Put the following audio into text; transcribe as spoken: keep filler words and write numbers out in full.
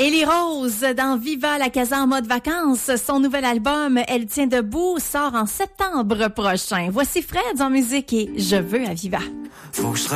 Élie Rose dans Viva la Casa en mode vacances. Son nouvel album Elle tient debout sort en septembre prochain. Voici Fred en musique et Je veux à Viva. Faut que je